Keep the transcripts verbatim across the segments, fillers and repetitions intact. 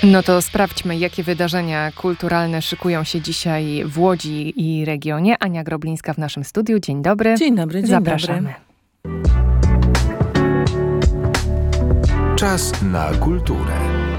No to sprawdźmy, jakie wydarzenia kulturalne szykują się dzisiaj w Łodzi i regionie. Ania Groblińska w naszym studiu. Dzień dobry. Dzień dobry, dzień Zapraszamy. dobry. Czas na kulturę.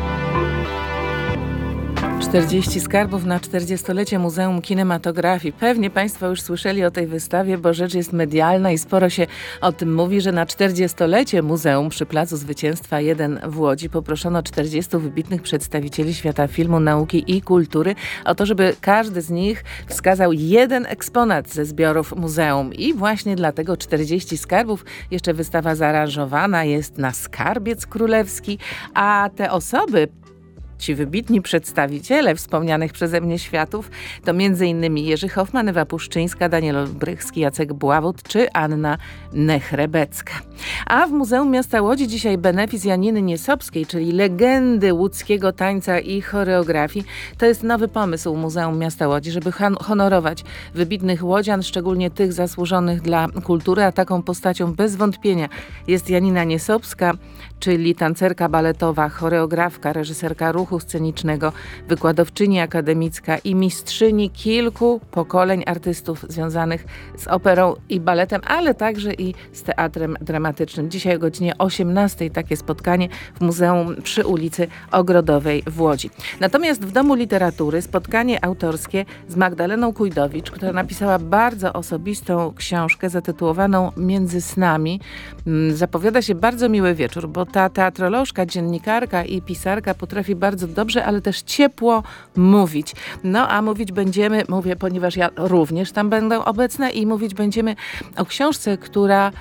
czterdzieści skarbów na czterdziestolecie Muzeum Kinematografii. Pewnie Państwo już słyszeli o tej wystawie, bo rzecz jest medialna i sporo się o tym mówi, że na czterdziestolecie Muzeum przy Placu Zwycięstwa jeden w Łodzi poproszono czterdziestu wybitnych przedstawicieli świata filmu, nauki i kultury o to, żeby każdy z nich wskazał jeden eksponat ze zbiorów muzeum. I właśnie dlatego czterdzieści skarbów. Jeszcze wystawa zaaranżowana jest na Skarbiec Królewski, a te osoby, ci wybitni przedstawiciele wspomnianych przeze mnie światów to między innymi Jerzy Hoffman, Ewa Puszczyńska, Daniel Olbrychski, Jacek Bławut czy Anna Nechrebecka. A w Muzeum Miasta Łodzi dzisiaj benefic Janiny Niesobskiej, czyli legendy łódzkiego tańca i choreografii. To jest nowy pomysł Muzeum Miasta Łodzi, żeby honorować wybitnych łodzian, szczególnie tych zasłużonych dla kultury, a taką postacią bez wątpienia jest Janina Niesobska, czyli tancerka baletowa, choreografka, reżyserka ruchu scenicznego, wykładowczyni akademicka i mistrzyni kilku pokoleń artystów związanych z operą i baletem, ale także i z teatrem dramatycznym. Dzisiaj o godzinie osiemnastej takie spotkanie w Muzeum przy ulicy Ogrodowej w Łodzi. Natomiast w Domu Literatury spotkanie autorskie z Magdaleną Kujdowicz, która napisała bardzo osobistą książkę zatytułowaną Między snami. Zapowiada się bardzo miły wieczór, bo ta teatrolożka, dziennikarka i pisarka potrafi bardzo dobrze, ale też ciepło mówić. No a mówić będziemy, mówię, ponieważ ja również tam będę obecna i mówić będziemy o książce, która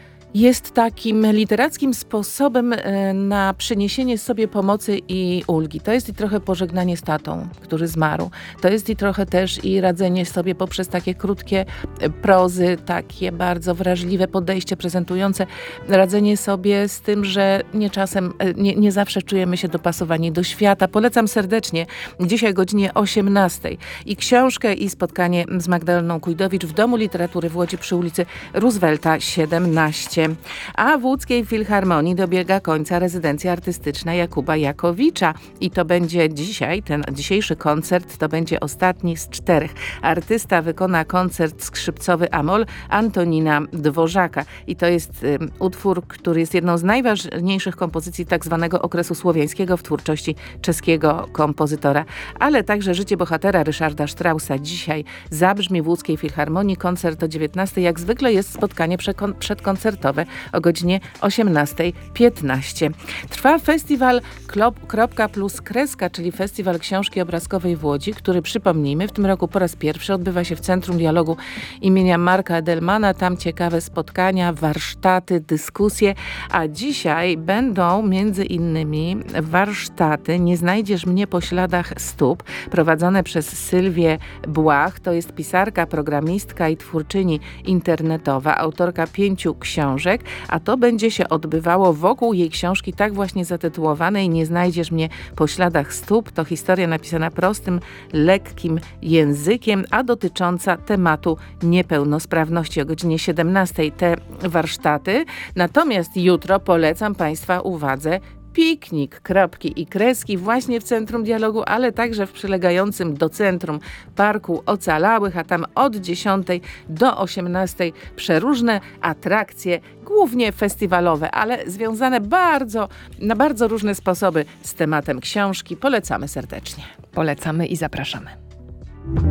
jest takim literackim sposobem na przyniesienie sobie pomocy i ulgi. To jest i trochę pożegnanie z tatą, który zmarł. To jest i trochę też i radzenie sobie poprzez takie krótkie prozy, takie bardzo wrażliwe podejście prezentujące, radzenie sobie z tym, że nie czasem, nie, nie zawsze czujemy się dopasowani do świata. Polecam serdecznie. Dzisiaj o godzinie osiemnastej i książkę i spotkanie z Magdaleną Kujdowicz w Domu Literatury w Łodzi przy ulicy Roosevelta siedemnaście. A w Łódzkiej Filharmonii dobiega końca rezydencja artystyczna Jakuba Jakowicza. I to będzie dzisiaj, ten dzisiejszy koncert, to będzie ostatni z czterech. Artysta wykona koncert skrzypcowy Amol Antonina Dworzaka. I to jest y, utwór, który jest jedną z najważniejszych kompozycji tak zwanego okresu słowiańskiego w twórczości czeskiego kompozytora. Ale także życie bohatera Ryszarda Straussa dzisiaj zabrzmi w Łódzkiej Filharmonii. Koncert o dziewiętnastej. Jak zwykle jest spotkanie przekon- przedkoncertowe o godzinie osiemnastej piętnaście. Trwa festiwal Kropka plus Kreska, czyli Festiwal Książki Obrazkowej w Łodzi, który, przypomnijmy, w tym roku po raz pierwszy odbywa się w Centrum Dialogu imienia Marka Edelmana. Tam ciekawe spotkania, warsztaty, dyskusje, a dzisiaj będą między innymi warsztaty Nie znajdziesz mnie po śladach stóp, prowadzone przez Sylwię Błach. To jest pisarka, programistka i twórczyni internetowa, autorka pięciu książek, a to będzie się odbywało wokół jej książki tak właśnie zatytułowanej Nie znajdziesz mnie po śladach stóp. To historia napisana prostym, lekkim językiem, a dotycząca tematu niepełnosprawności. O godzinie siedemnastej te warsztaty. Natomiast jutro polecam Państwa uwadze piknik, kropki i kreski właśnie w Centrum Dialogu, ale także w przylegającym do centrum Parku Ocalałych, a tam od dziesiątej do osiemnastej przeróżne atrakcje, głównie festiwalowe, ale związane bardzo, na bardzo różne sposoby z tematem książki. Polecamy serdecznie. Polecamy i zapraszamy.